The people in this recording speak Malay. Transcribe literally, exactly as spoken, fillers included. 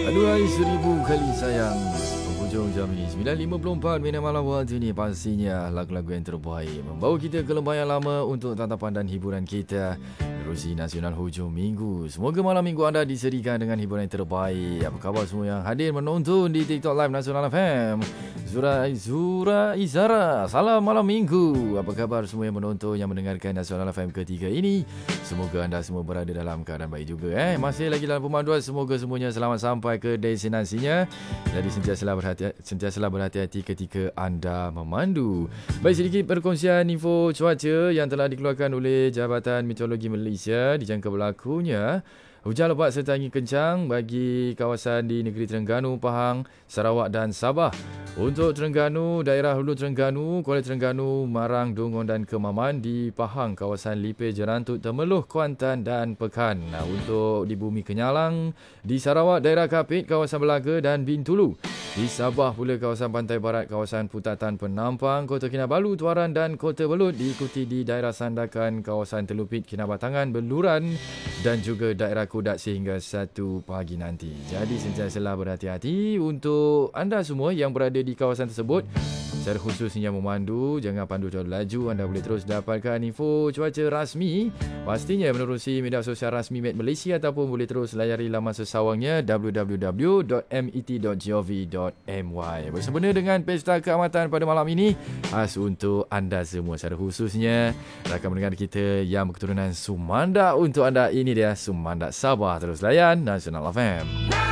Aduhai seribu kali sayang. Penghujung jam ini sembilan lima puluh empat minit malam waktu ini. Pastinya lagu-lagu yang terbaik membawa kita ke lembah yang lama untuk tatapan dan hiburan kita Terusi Nasional hujung minggu. Semoga malam minggu anda disediakan dengan hiburan yang terbaik. Apa khabar semua yang hadir menonton di TikTok Live Nasional F M? Zura Zura Izara, salam malam minggu. Apa khabar semua yang menonton, yang mendengarkan Nasional F M ketiga ini? Semoga anda semua berada dalam keadaan baik juga. Eh, masih lagi dalam pemanduan. Semoga semuanya selamat sampai ke destinasinya. Jadi sentiasalah berhati sentiasalah berhati-hati ketika anda memandu. Baik, sedikit perkongsian info cuaca yang telah dikeluarkan oleh Jabatan Meteorologi Malaysia. Dijangka berlakunya hujan lebat serta angin kencang bagi kawasan di negeri Terengganu, Pahang, Sarawak dan Sabah. Untuk Terengganu, daerah Hulu Terengganu, Kuala Terengganu, Marang, Dungon dan Kemaman. Di Pahang, kawasan Lipeh, Jerantut, Temeloh, Kuantan dan Pekan. Nah, untuk di Bumi Kenyalang, di Sarawak, daerah Kapit, kawasan Belaga dan Bintulu. Di Sabah pula kawasan Pantai Barat, kawasan Putatan, Penampang, Kota Kinabalu, Tuaran dan Kota Belud. Diikuti di daerah Sandakan, kawasan Telupit, Kinabatangan, Beluran dan juga daerah Kudat sehingga satu pagi nanti. Jadi sentiasalah berhati-hati untuk anda semua yang berada di kawasan tersebut. Secara khususnya memandu, jangan pandu terlalu laju. Anda boleh terus dapatkan info cuaca rasmi pastinya menerusi media sosial rasmi Met Malaysia ataupun boleh terus layari laman sesawangnya w w w dot met dot gov dot my. Bersempena dengan Pesta Keamatan pada malam ini, khas untuk anda semua, secara khususnya rakan mendengar kita yang berketurunan Sumanda. Untuk anda ini dia Sumanda Sabah. Terus layan Nasional F M.